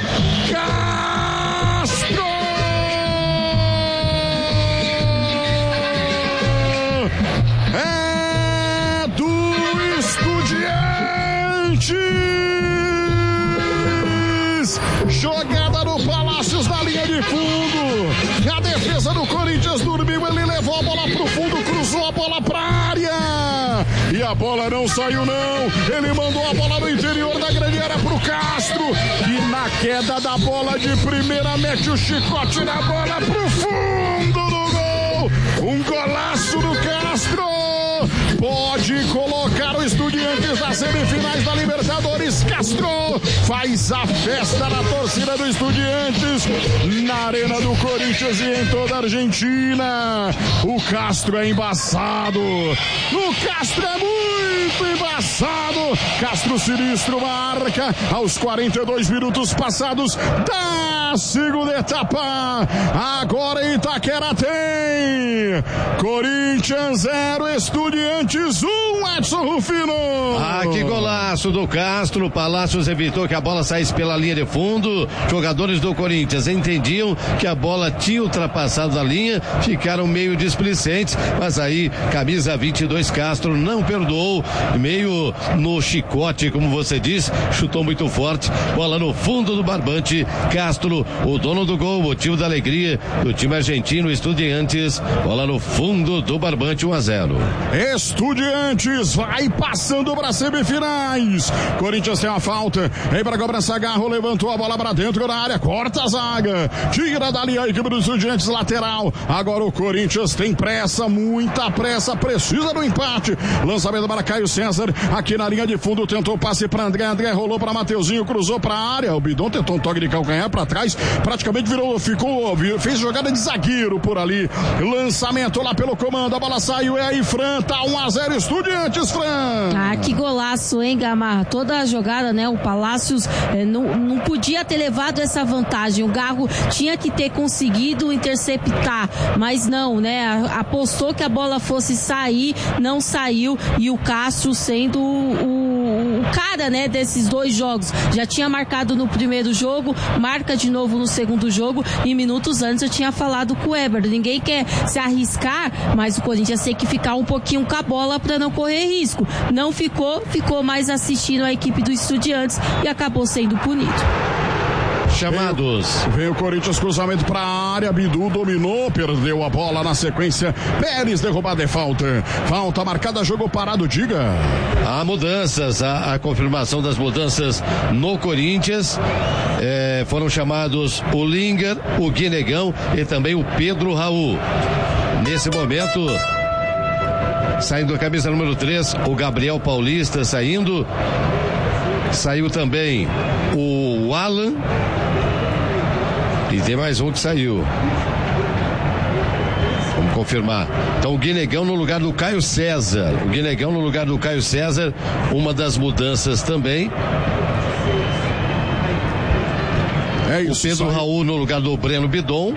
Castro! É do Estudiantes! Jogada no Palácios na linha de fundo. A defesa do Corinthians dormiu, ele levou a bola pro fundo, cruzou a bola pra área. E a bola não saiu não. Ele mandou a bola no interior da grande área pro Castro. E na queda da bola de primeira mete o chicote na bola pro fundo do gol. Um golaço do Castro. Pode colocar o Estudiantes nas semifinais da Libertadores. Castro faz a festa na torcida do Estudiantes, na arena do Corinthians e em toda a Argentina. O Castro é embaçado. O Castro é muito embaçado. Castro sinistro marca aos 42 minutos passados da segunda etapa. Agora Itaquera tem Corinthians 0, Estudiantes 1, Edson Rufino. Que golaço do Castro. Palácios evitou que a bola saísse pela linha de fundo. Jogadores do Corinthians entendiam que a bola tinha ultrapassado a linha, ficaram meio displicentes, mas aí camisa 22 Castro não perdoou, meio no chicote, como você disse, chutou muito forte, bola no fundo do barbante. Castro, o dono do gol, motivo da alegria do time argentino. Estudiantes, bola no fundo do barbante, 1-0. Estudiantes vai passando para semifinais. Corinthians tem uma falta. Vem para cobrança, Garro levantou a bola para dentro da área, corta a zaga, tira dali a equipe dos Estudiantes, lateral. Agora o Corinthians tem pressa, muita pressa, precisa do empate. Lançamento para Caio César, aqui na linha de fundo, tentou passe para André, rolou para Mateuzinho, cruzou para a área. O Bidon tentou um toque de calcanhar para trás, praticamente fez jogada de zagueiro por ali. Lançamento lá pelo comando, a bola saiu, é aí Fran, tá 1-0 Estudiantes, Fran. Que golaço, hein, Gamarra? Toda a jogada, né? O Palácios não podia ter levado essa vantagem. O Garro tinha que ter conseguido interceptar, mas não, né? Apostou que a bola fosse sair, não saiu, e o Castro sendo o cara, né, desses dois jogos. Já tinha marcado no primeiro jogo, marca de novo no segundo jogo, e minutos antes eu tinha falado com o Weber. Ninguém quer se arriscar, mas o Corinthians tem que ficar um pouquinho com a bola para não correr risco. Não ficou mais assistindo a equipe do Estudiantes e acabou sendo punido. Chamados. Veio o Corinthians, cruzamento para a área, Bidu dominou, perdeu a bola na sequência, Pérez derrubada, é falta marcada, jogo parado, diga. Há mudanças, a confirmação das mudanças no Corinthians, foram chamados o Linger, o Guinegão e também o Pedro Raul. Nesse momento, saindo a camisa número 3, o Gabriel Paulista saiu também o Alan, e tem mais um que saiu. Vamos confirmar. Então o Guinegão no lugar do Caio César. Uma das mudanças também. É isso. O Pedro Raul no lugar do Breno Bidon.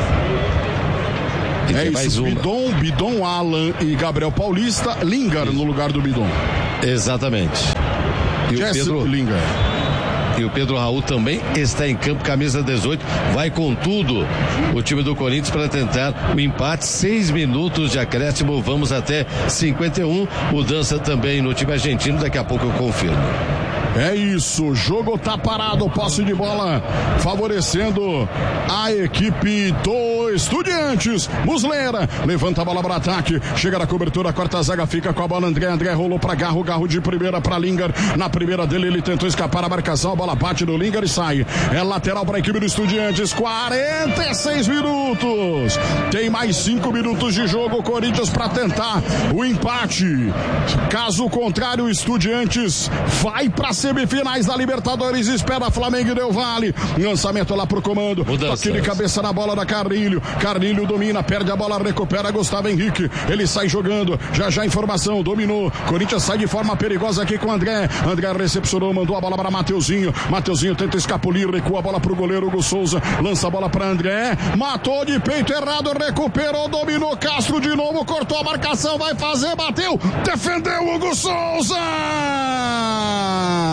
E tem mais uma. Bidon, Alan e Gabriel Paulista. Linger no lugar do Bidon. Exatamente. E o Pedro Linger. E o Pedro Raul também está em campo, camisa 18. Vai com tudo o time do Corinthians para tentar o empate. 6 minutos de acréscimo, vamos até 51. Mudança também no time argentino, daqui a pouco eu confirmo. É isso, o jogo tá parado, posse de bola favorecendo a equipe do Estudiantes. Muslera levanta a bola para ataque, chega na cobertura, corta a zaga, fica com a bola. André rolou para Garro de primeira para Linger. Na primeira dele ele tentou escapar a marcação, a bola bate no Linger e sai. É lateral para a equipe do Estudiantes. 46 minutos. Tem mais 5 minutos de jogo, Corinthians para tentar o empate. Caso contrário, o Estudiantes vai para semifinais da Libertadores, espera Flamengo e Del Valle. Lançamento lá pro comando. Toque de cabeça na bola da Carrilho. Carrilho domina, perde a bola, recupera Gustavo Henrique. Ele sai jogando. Já informação, dominou. Corinthians sai de forma perigosa aqui com André. André recepcionou, mandou a bola para Mateuzinho. Mateuzinho tenta escapulir, recua a bola pro goleiro Hugo Souza. Lança a bola para André. Matou de peito errado, recuperou, dominou Castro de novo, cortou a marcação, vai fazer, bateu, defendeu Hugo Souza.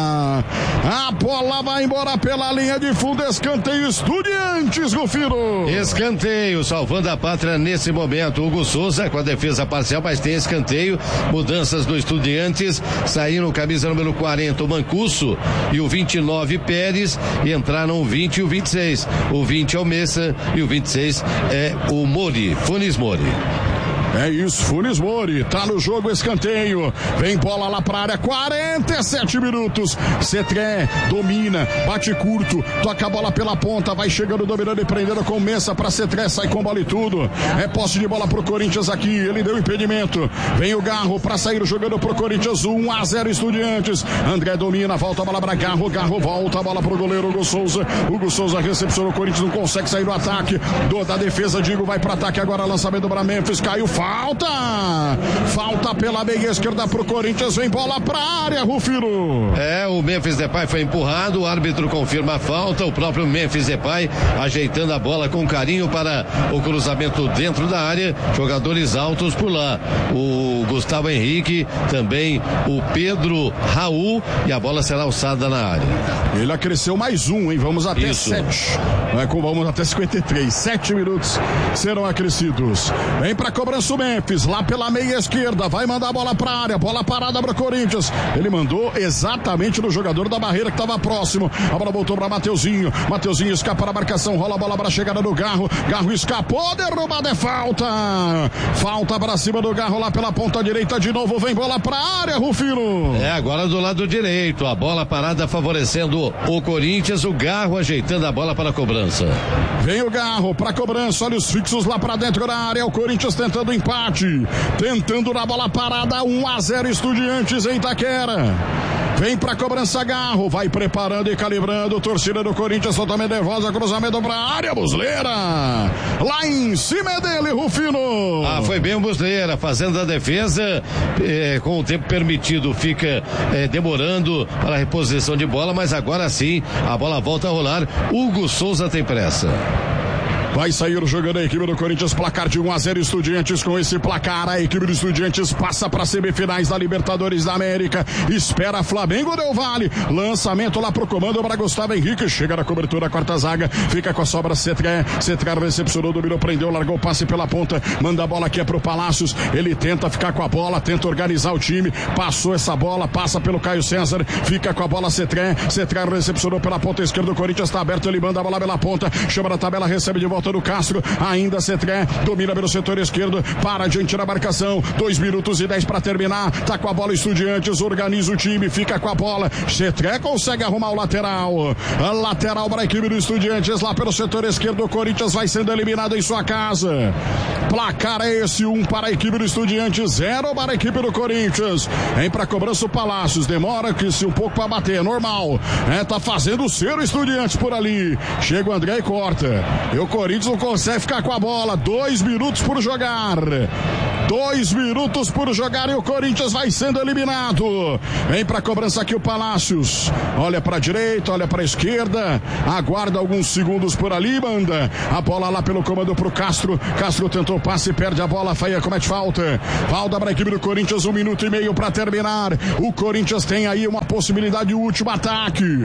A bola vai embora pela linha de fundo. Escanteio Estudiantes, Rufino. Escanteio, salvando a pátria nesse momento. Hugo Souza com a defesa parcial, mas tem escanteio. Mudanças do Estudiantes. Saíram camisa número 40, o Mancuso, e o 29, Pérez. E entraram o 20 e o 26. O 20 é o Messa e o 26 é o Mori, Funes Mori. É isso, Funes Mori, tá no jogo, escanteio, vem bola lá pra área, 47 minutos, Cetré domina, bate curto, toca a bola pela ponta, vai chegando, dominando e prendendo com Messa pra Cetré, sai com bola e tudo, é posse de bola pro Corinthians aqui, ele deu impedimento, vem o Garro pra sair jogando pro Corinthians, 1-0 Estudiantes, André domina, volta a bola pra Garro, Garro volta a bola pro goleiro Hugo Souza recepcionou, o Corinthians não consegue sair do ataque, da defesa, Digo vai pro ataque agora, lançamento pra Memphis, caiu, falta pela meia esquerda pro Corinthians, vem bola pra área, Rufino. O Memphis Depay foi empurrado, o árbitro confirma a falta, o próprio Memphis Depay ajeitando a bola com carinho para o cruzamento dentro da área, jogadores altos por lá, o Gustavo Henrique, também o Pedro Raul, e a bola será alçada na área. Ele acresceu mais um, hein? Vamos até 7. Vamos até 53. 7 minutos serão acrescidos. Vem pra cobrança o Memphis, lá pela meia esquerda, vai mandar a bola pra área, bola parada pro Corinthians, ele mandou exatamente no jogador da barreira que estava próximo, a bola voltou pra Mateuzinho escapa na marcação, rola a bola pra chegada do Garro escapou, derrubada, é falta pra cima do Garro lá pela ponta direita, de novo vem bola pra área, Rufino. Agora do lado direito, a bola parada favorecendo o Corinthians, o Garro ajeitando a bola para a cobrança. Vem o Garro pra cobrança, olha os fixos lá pra dentro da área, o Corinthians tentando empate, tentando na bola parada, 1-0 Estudiantes em Itaquera. Vem pra cobrança Garro, vai preparando e calibrando, torcida do Corinthians totalmente nervosa, cruzamento pra área, Busleira, lá em cima dele, Rufino. Foi bem o Busleira, fazendo a defesa, com o tempo permitido, fica demorando para a reposição de bola, mas agora sim, a bola volta a rolar, Hugo Souza tem pressa. Vai sair jogando a equipe do Corinthians, placar de 1-0 Estudiantes. Com esse placar, a equipe do Estudiantes passa para semifinais da Libertadores da América. Espera Flamengo Del Valle. Lançamento lá pro comando para Gustavo Henrique. Chega na cobertura, quarta zaga. Fica com a sobra Cetré. Cetré recepcionou, dominou, prendeu, largou o passe pela ponta. Manda a bola aqui pro Palácios. Ele tenta ficar com a bola, tenta organizar o time. Passou essa bola, passa pelo Caio César. Fica com a bola Cetré. Cetré recepcionou pela ponta esquerda. O Corinthians está aberto, ele manda a bola pela ponta. Chama na tabela, recebe de volta do Castro, ainda Cetré, domina pelo setor esquerdo, para diante da marcação, 2 minutos e 10 para terminar, tá com a bola Estudiantes, organiza o time, fica com a bola, Cetré consegue arrumar o lateral, a lateral para a equipe do Estudiantes, lá pelo setor esquerdo, o Corinthians vai sendo eliminado em sua casa, placar é esse, 1 para a equipe do Estudiantes, 0 para a equipe do Corinthians, vem pra cobrança o Palácios, demora que se um pouco para bater, normal, tá fazendo o seu Estudiantes por ali, chega o André e corta, e o Corinthians não consegue ficar com a bola, 2 minutos por jogar, 2 minutos por jogar e o Corinthians vai sendo eliminado. Vem pra cobrança aqui o Palácios, olha pra direita, olha pra esquerda, aguarda alguns segundos por ali, manda a bola lá pelo comando pro Castro tentou passe, perde a bola, comete falta pra equipe do Corinthians, 1 minuto e meio pra terminar, o Corinthians tem aí uma possibilidade de último ataque,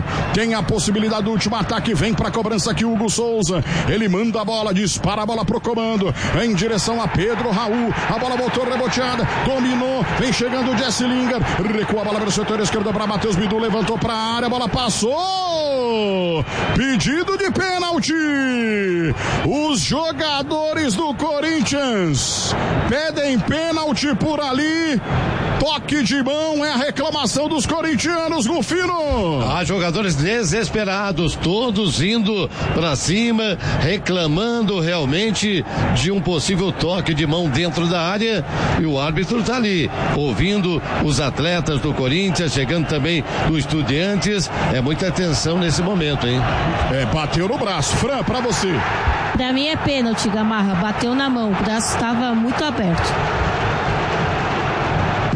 vem pra cobrança aqui o Hugo Souza, ele manda a bola, dispara a bola pro comando, em direção a Pedro Raul, a bola voltou reboteada, dominou, vem chegando o Jesse Lingard, recua a bola para o setor esquerdo para Matheus Bidu, levantou para a área, a bola passou, pedido de pênalti, os jogadores do Corinthians pedem pênalti por ali, toque de mão, é a reclamação dos corintianos, Rufino. Jogadores desesperados, todos indo para cima, reclamando realmente de um possível toque de mão dentro da área, e o árbitro tá ali, ouvindo os atletas do Corinthians, chegando também do Estudiantes, é muita atenção nesse momento, hein? Bateu no braço, Fran, pra você. Pra mim é pênalti, Gamarra, bateu na mão, o braço estava muito aberto.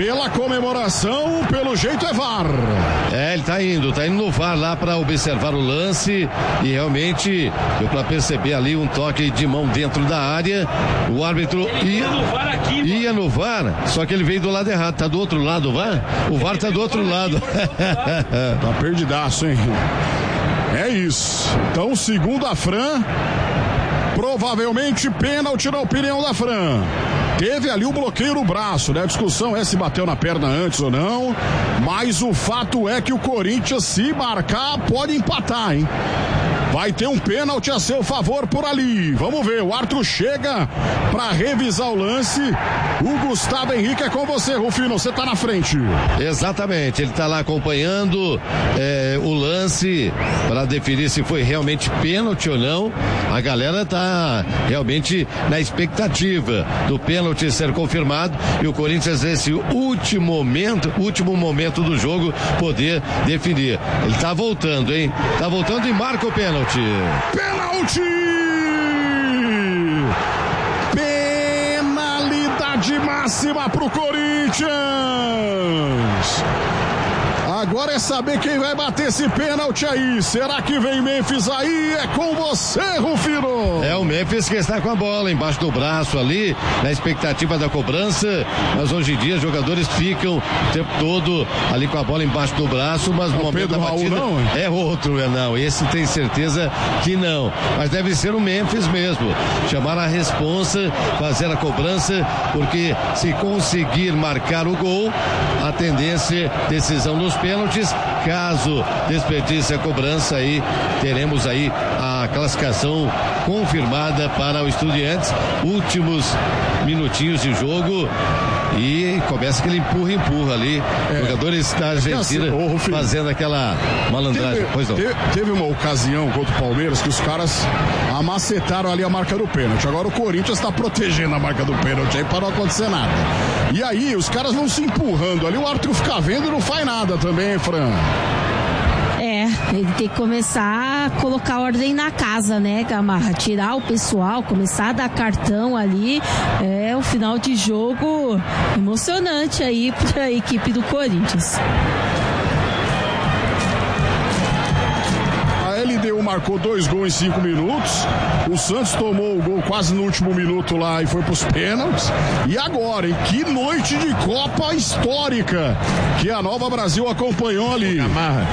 pela comemoração, pelo jeito é VAR. Ele tá indo no VAR lá para observar o lance e realmente deu para perceber ali um toque de mão dentro da área. O árbitro ia no VAR, só que ele veio do lado errado. Tá do outro lado o VAR? O VAR tá do outro lado. Tá perdidaço, hein? É isso. Então, segundo a Fran, provavelmente pênalti na opinião da Fran. Teve ali o bloqueio no braço, né? A discussão é se bateu na perna antes ou não, mas o fato é que o Corinthians, se marcar, pode empatar, hein? Vai ter um pênalti a seu favor por ali. Vamos ver, o árbitro chega para revisar o lance. O Gustavo Henrique é com você, Rufino, você tá na frente. Exatamente, ele tá lá acompanhando o lance para definir se foi realmente pênalti ou não. A galera tá realmente na expectativa do pênalti ser confirmado e o Corinthians nesse último momento do jogo poder definir. Ele tá voltando, hein? Tá voltando e marca o pênalti. Pênalti! Penalidade máxima pro Corinthians! Agora é saber quem vai bater esse pênalti aí. Será que vem Memphis aí? É com você, Rufino. É o Memphis que está com a bola embaixo do braço ali, na expectativa da cobrança. Mas hoje em dia os jogadores ficam o tempo todo ali com a bola embaixo do braço, mas no momento da batida não, é outro, não. Esse tem certeza que não. Mas deve ser o Memphis mesmo. Chamar a responsa, fazer a cobrança, porque se conseguir marcar o gol, a tendência, decisão nos pênaltis. Caso desperdice a cobrança, aí teremos aí a classificação confirmada para o Estudiantes. Últimos minutinhos de jogo e começa aquele empurra ali. Jogadores da Argentina fazendo aquela malandragem. Teve uma ocasião contra o Palmeiras que os caras amacetaram ali a marca do pênalti. Agora o Corinthians está protegendo a marca do pênalti aí para não acontecer nada. E aí os caras vão se empurrando ali, o árbitro fica vendo e não faz nada também, Fran. Ele tem que começar a colocar ordem na casa, né, Gamarra? Tirar o pessoal, começar a dar cartão ali. É o final de jogo emocionante aí para a equipe do Corinthians. A LDU marcou 2 gols em 5 minutos. O Santos tomou o gol quase no último minuto lá e foi pros pênaltis. E agora, hein? Que noite de Copa histórica que a Nova Brasil acompanhou ali. Gamarra.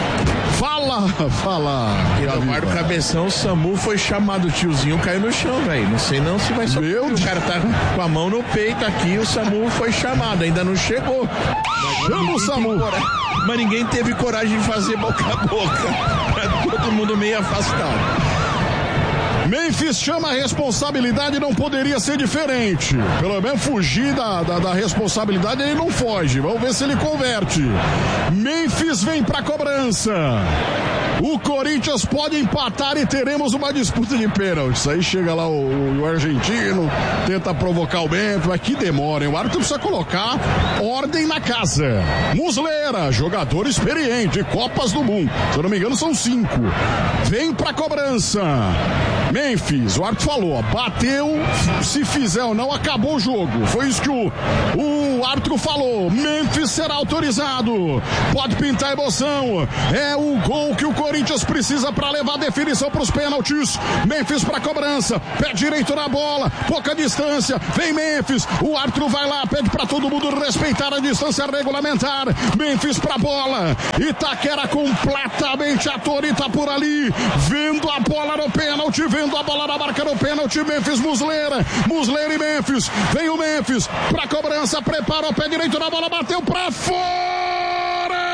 Fala. E no mar do cabeção, o SAMU foi chamado, o tiozinho caiu no chão, velho. Não sei não se vai subir. O cara tá com a mão no peito aqui, o SAMU foi chamado, ainda não chegou. Chama o SAMU. Mas ninguém teve coragem de fazer boca a boca. Todo mundo meio afastado. Memphis chama a responsabilidade, não poderia ser diferente. Pelo menos fugir da responsabilidade, ele não foge. Vamos ver se ele converte. Memphis vem pra cobrança. O Corinthians pode empatar e teremos uma disputa de pênaltis. Aí chega lá o argentino, tenta provocar o Memphis, mas que demora, hein? O árbitro precisa colocar ordem na casa. Muslera, jogador experiente, Copas do Mundo. Se eu não me engano, são 5. Vem pra cobrança. Memphis, o árbitro falou, ó, bateu, se fizer ou não, acabou o jogo. Foi isso que o árbitro falou. Memphis será autorizado. Pode pintar emoção. É o gol que o Corinthians precisa para levar a definição para os pênaltis. Memphis para cobrança, pé direito na bola, pouca distância. Vem Memphis, o árbitro vai lá, pede para todo mundo respeitar a distância regulamentar. Memphis para bola. Itaquera completamente atorita por ali, vendo a bola no pênalti, vendo a bola na marca no pênalti. Memphis, Muslera e Memphis. Vem o Memphis pra cobrança, prepara o pé direito na bola, bateu pra fora!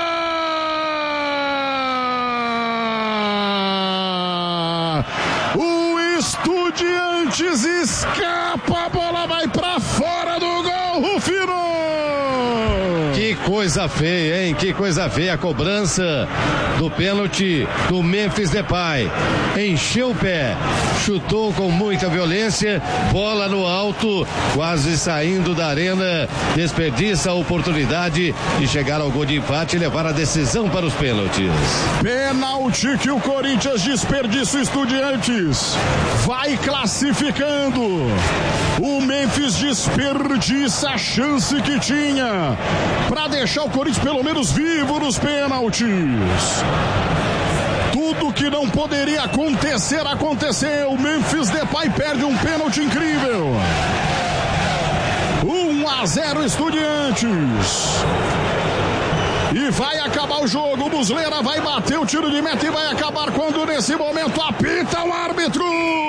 O Estudiantes escapa, a bola vai pra fora do gol, Rufino! Que Que coisa feia, hein? Que coisa feia a cobrança do pênalti do Memphis Depay. Encheu o pé, chutou com muita violência, bola no alto, quase saindo da arena, desperdiça a oportunidade de chegar ao gol de empate e levar a decisão para os pênaltis. Pênalti que o Corinthians desperdiça. o Estudiantes vai classificando. O Memphis desperdiça a chance que tinha para deixar o Corinthians pelo menos vivo nos pênaltis. Tudo que não poderia acontecer, aconteceu. O Memphis Depay perde um pênalti incrível. 1-0 Estudiantes. E vai acabar o jogo. O Muslera vai bater o tiro de meta e vai acabar quando nesse momento apita o árbitro.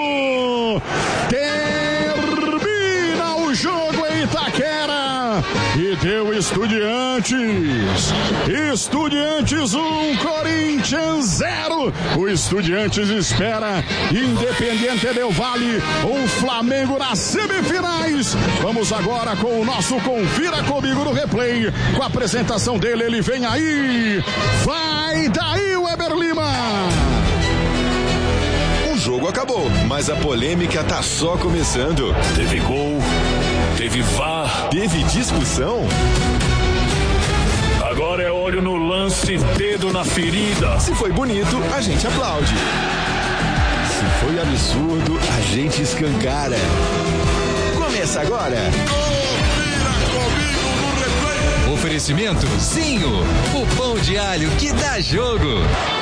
Termina o jogo em Itaquera. E deu Estudiantes. Estudiantes 1, Corinthians 0. O Estudiantes espera Independiente del Valle ou Flamengo nas semifinais. Vamos agora com o nosso Confira Comigo no replay. Com a apresentação dele, ele vem aí. Vai daí, Weber Lima. O jogo acabou, mas a polêmica tá só começando. Teve gol, teve VAR, teve discussão. Agora é olho no lance, dedo na ferida. Se foi bonito, a gente aplaude. Se foi absurdo, a gente escancara. Começa agora. Oferecimento Zinho, o pão de alho que dá jogo.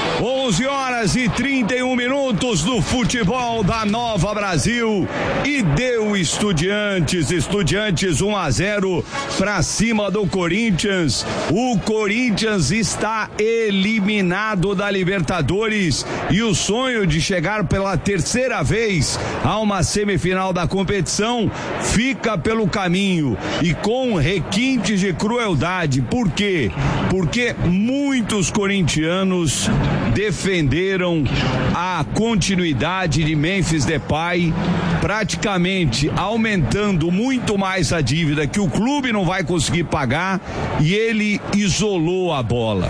11h31 do futebol da Nova Brasil e deu Estudiantes 1-0 pra cima do Corinthians. O Corinthians está eliminado da Libertadores e o sonho de chegar pela terceira vez a uma semifinal da competição fica pelo caminho e com requintes de crueldade. Por quê? Porque muitos corintianos defenderam a continuidade de Memphis Depay, praticamente aumentando muito mais a dívida que o clube não vai conseguir pagar, e ele isolou a bola.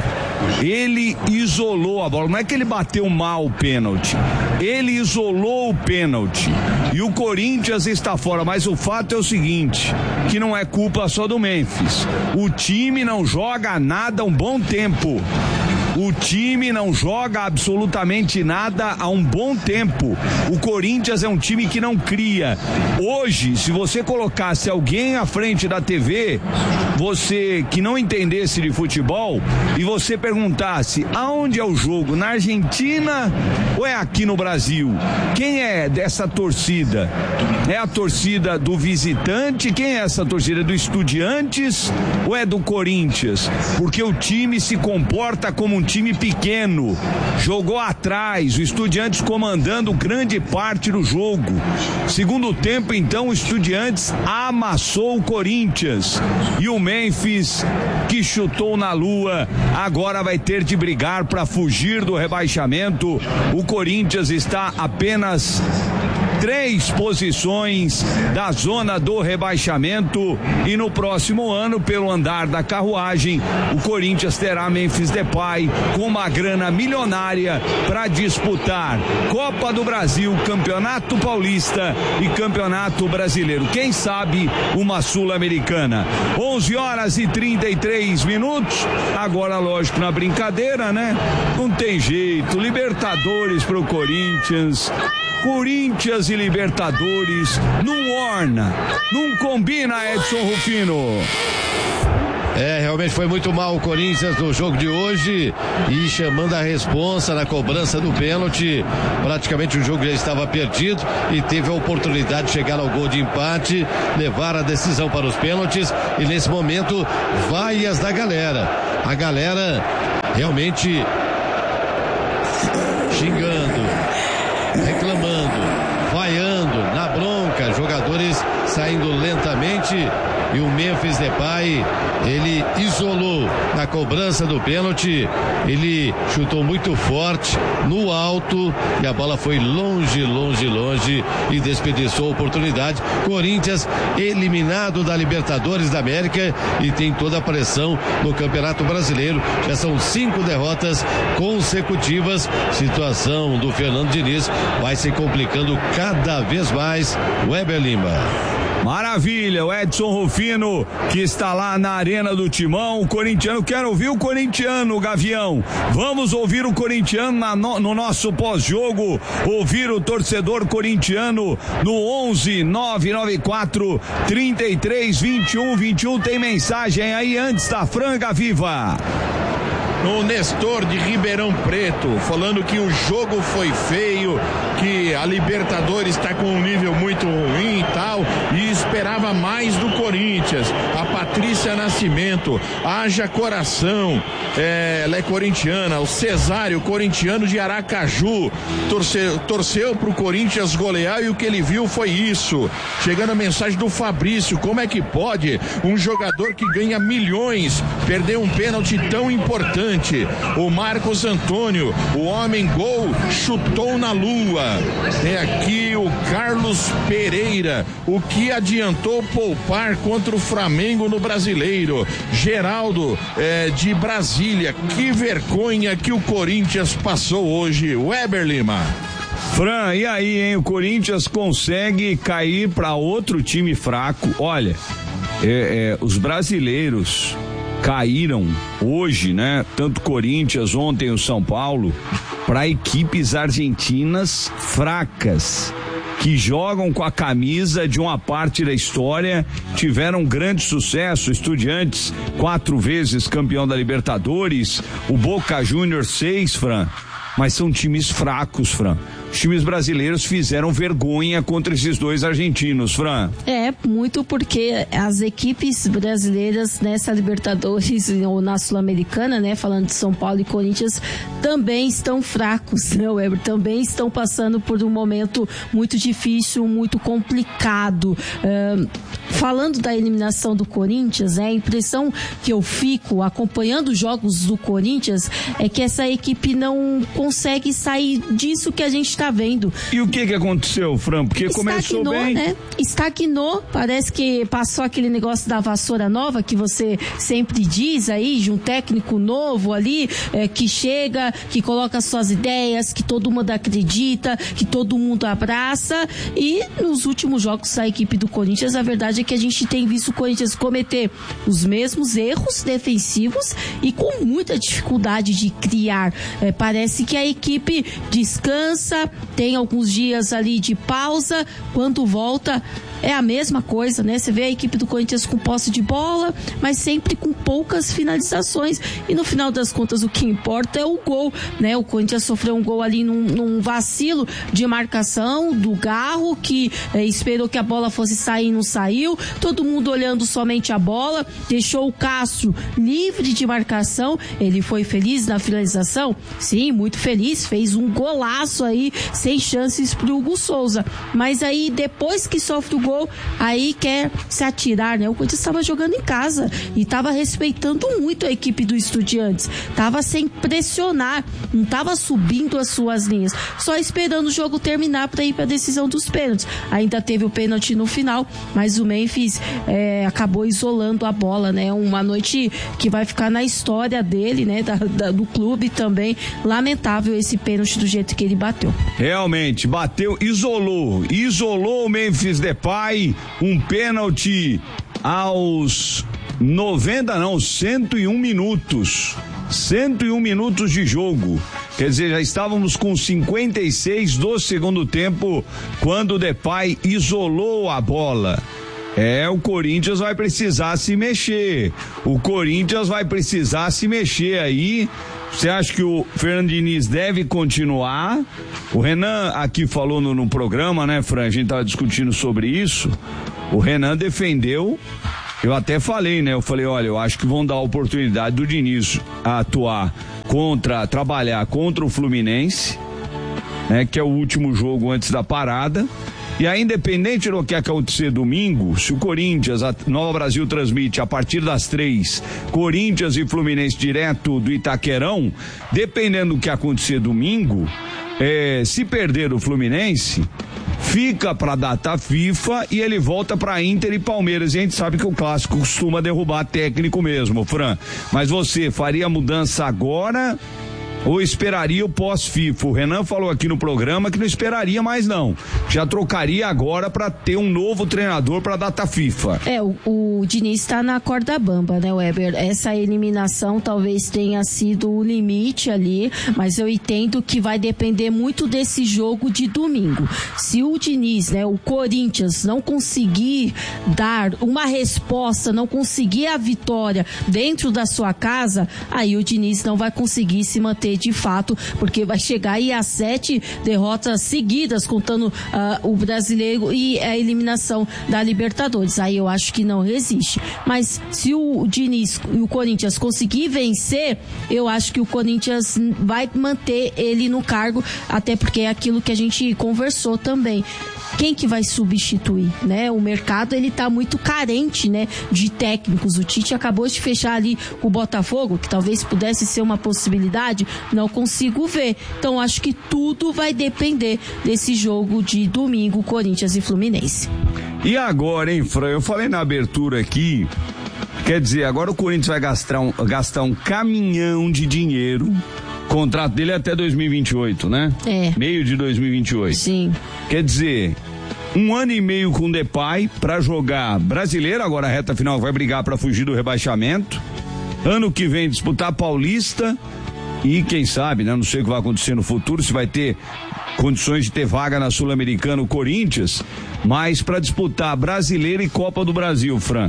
Não é que ele bateu mal o pênalti, ele isolou o pênalti e o Corinthians está fora. Mas o fato é o seguinte, que não é culpa só do Memphis. O time não joga nada há um bom tempo. O time não joga absolutamente nada há um bom tempo. O Corinthians é um time que não cria. Hoje, se você colocasse alguém à frente da TV, você que não entendesse de futebol, e você perguntasse aonde é o jogo, na Argentina ou é aqui no Brasil? Quem é dessa torcida? É a torcida do visitante? Quem é essa torcida? Do Estudiantes ou é do Corinthians? Porque o time se comporta como um time pequeno, jogou atrás, o Estudiantes comandando grande parte do jogo. Segundo tempo, então, o Estudiantes amassou o Corinthians e o Memphis, que chutou na lua, agora vai ter de brigar para fugir do rebaixamento. O Corinthians está apenas 3 posições da zona do rebaixamento e no próximo ano, pelo andar da carruagem, o Corinthians terá Memphis Depay com uma grana milionária para disputar Copa do Brasil, Campeonato Paulista e Campeonato Brasileiro. Quem sabe uma Sul-Americana. 11h33. Agora, lógico, na brincadeira, né? Não tem jeito. Libertadores pro Corinthians e Libertadores não orna, não combina, Edson Rufino. Realmente foi muito mal o Corinthians no jogo de hoje e chamando a responsa na cobrança do pênalti. Praticamente o jogo já estava perdido e teve a oportunidade de chegar ao gol de empate, levar a decisão para os pênaltis e nesse momento vaias da galera. A galera realmente xingando, reclamando, vaiando. jogando na bronca, jogadores saindo lentamente, e o Memphis Depay, ele isolou na cobrança do pênalti, ele chutou muito forte no alto e a bola foi longe e desperdiçou a oportunidade. Corinthians eliminado da Libertadores da América e tem toda a pressão no Campeonato Brasileiro. Já são 5 derrotas consecutivas. Situação do Fernando Diniz vai se complicando cada vez mais. Weber Lima. Maravilha, o Edson Rufino, que está lá na Arena do Timão, o corintiano. Quero ouvir o corintiano, Gavião. Vamos ouvir o corintiano no nosso pós-jogo, ouvir o torcedor corintiano no 11-994 33 21 21. Tem mensagem aí antes da Franga Viva. O Nestor de Ribeirão Preto, falando que o jogo foi feio, que a Libertadores está com um nível muito ruim e tal, e esperava mais do Corinthians. A Patrícia Nascimento, haja coração, ela é corintiana. O Cesário, corintiano de Aracaju, torceu pro Corinthians golear e o que ele viu foi isso. Chegando a mensagem do Fabrício, como é que pode um jogador que ganha milhões perder um pênalti tão importante? O Marcos Antônio, o homem gol, chutou na lua. Tem aqui o Carlos Pereira, o que adiantou poupar contra o Flamengo no Brasileiro. Geraldo de Brasília, que vergonha que o Corinthians passou hoje. Weber Lima. Fran, e aí, hein? O Corinthians consegue cair para outro time fraco. Olha, os brasileiros caíram hoje, né? Tanto Corinthians, ontem o São Paulo, para equipes argentinas fracas, que jogam com a camisa de uma parte da história, tiveram grande sucesso. Estudiantes, 4 vezes campeão da Libertadores, o Boca Juniors 6, Fran. Mas são times fracos, Fran. Os times brasileiros fizeram vergonha contra esses dois argentinos, Fran. Muito porque as equipes brasileiras nessa Libertadores ou na Sul-Americana, né, falando de São Paulo e Corinthians, também estão fracos, né, Weber? Também estão passando por um momento muito difícil, muito complicado. Falando da eliminação do Corinthians, a impressão que eu fico acompanhando os jogos do Corinthians é que essa equipe não consegue sair disso que a gente está vendo. E o que aconteceu, Fran? Porque começou bem, né? Estagnou, parece que passou aquele negócio da vassoura nova que você sempre diz aí, de um técnico novo ali, que chega, que coloca suas ideias, que todo mundo acredita, que todo mundo abraça, e nos últimos jogos da equipe do Corinthians, a verdade é que a gente tem visto o Corinthians cometer os mesmos erros defensivos e com muita dificuldade de criar. Parece que a equipe descansa, tem alguns dias ali de pausa, quando volta é a mesma coisa, né? Você vê a equipe do Corinthians com posse de bola, mas sempre com poucas finalizações, e no final das contas o que importa é o gol, né? O Corinthians sofreu um gol ali num vacilo de marcação do Garro, que esperou que a bola fosse sair e não saiu, todo mundo olhando somente a bola, deixou o Castro livre de marcação. Ele foi feliz na finalização? Sim, muito feliz, fez um golaço aí, sem chances pro Hugo Souza, mas aí depois que sofre o gol, aí quer se atirar, né? O Corinthians estava jogando em casa e estava respeitando muito a equipe do Estudiantes, estava sem pressionar, não estava subindo as suas linhas, só esperando o jogo terminar para ir para a decisão dos pênaltis. Ainda teve o pênalti no final, mas o Memphis acabou isolando a bola, né? Uma noite que vai ficar na história dele, né? Do clube também. Lamentável esse pênalti do jeito que ele bateu. Realmente, bateu, isolou o Memphis Depay, um pênalti aos 101 minutos. 101 minutos de jogo. Quer dizer, já estávamos com 56 do segundo tempo quando o Depay isolou a bola. O Corinthians vai precisar se mexer. Aí. Você acha que o Fernando Diniz deve continuar? O Renan aqui falou no programa, né, Fran? A gente estava discutindo sobre isso. O Renan defendeu. Eu até falei, né? Eu falei, olha, eu acho que vão dar a oportunidade do Diniz a trabalhar contra o Fluminense, né? Que é o último jogo antes da parada. E aí, independente do que acontecer domingo, se o Corinthians, a Nova Brasil transmite a partir das 3, Corinthians e Fluminense direto do Itaquerão, dependendo do que acontecer domingo, se perder o Fluminense, fica pra data FIFA e ele volta pra Inter e Palmeiras. E a gente sabe que o clássico costuma derrubar técnico mesmo, Fran. Mas você faria mudança agora ou esperaria o pós-FIFA? O Renan falou aqui no programa que não esperaria mais não. Já trocaria agora pra ter um novo treinador pra data FIFA. O Diniz tá na corda bamba, né, Weber? Essa eliminação talvez tenha sido o limite ali, mas eu entendo que vai depender muito desse jogo de domingo. Se o Diniz, né, o Corinthians, não conseguir dar uma resposta, não conseguir a vitória dentro da sua casa, aí o Diniz não vai conseguir se manter de fato, porque vai chegar aí a 7 derrotas seguidas, contando o brasileiro e a eliminação da Libertadores. Aí eu acho que não resiste. Mas se o Diniz e o Corinthians conseguir vencer, eu acho que o Corinthians vai manter ele no cargo, até porque é aquilo que a gente conversou também. Quem que vai substituir, né? O mercado, ele tá muito carente, né, de técnicos. O Tite acabou de fechar ali o Botafogo, que talvez pudesse ser uma possibilidade, não consigo ver. Então, acho que tudo vai depender desse jogo de domingo, Corinthians e Fluminense. E agora, hein, Fran? Eu falei na abertura aqui, quer dizer, agora o Corinthians vai gastar um caminhão de dinheiro. O contrato dele é até 2028, né? Meio de 2028. Sim. Quer dizer, 1 ano e meio com o Depay pra jogar brasileiro, agora a reta final vai brigar pra fugir do rebaixamento. Ano que vem disputar Paulista e quem sabe, né? Não sei o que vai acontecer no futuro, se vai ter condições de ter vaga na Sul-Americana o Corinthians, mas pra disputar brasileiro e Copa do Brasil, Fran.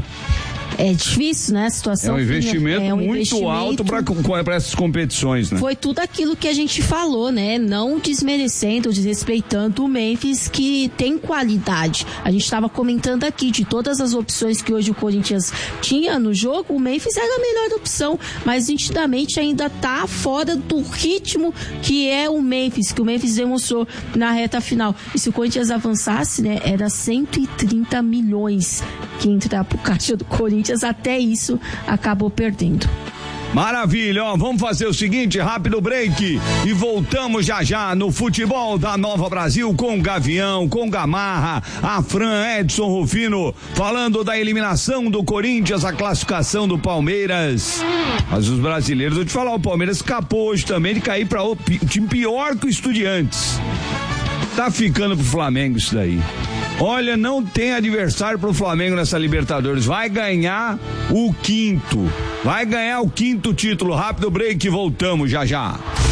É difícil, né? A situação. É um investimento muito alto para essas competições, né? Foi tudo aquilo que a gente falou, né? Não desmerecendo, desrespeitando o Memphis, que tem qualidade. A gente estava comentando aqui de todas as opções que hoje o Corinthians tinha no jogo, o Memphis era a melhor opção, mas nitidamente ainda tá fora do ritmo que é o Memphis, que o Memphis demonstrou na reta final. E se o Corinthians avançasse, né? Era 130 milhões que entrar pro caixa do Corinthians. Até isso acabou perdendo. Maravilha, ó, vamos fazer o seguinte, rápido break e voltamos já no futebol da Nova Brasil com Gavião, com Gamarra, a Fran, Edson Rufino, falando da eliminação do Corinthians, a classificação do Palmeiras. Mas os brasileiros, vou te falar, o Palmeiras escapou hoje também de cair para o time pior que o Estudiantes. Tá ficando pro Flamengo isso daí. Olha, não tem adversário pro Flamengo nessa Libertadores. Vai ganhar o 5º. Vai ganhar o 5º título. Rápido break, voltamos já.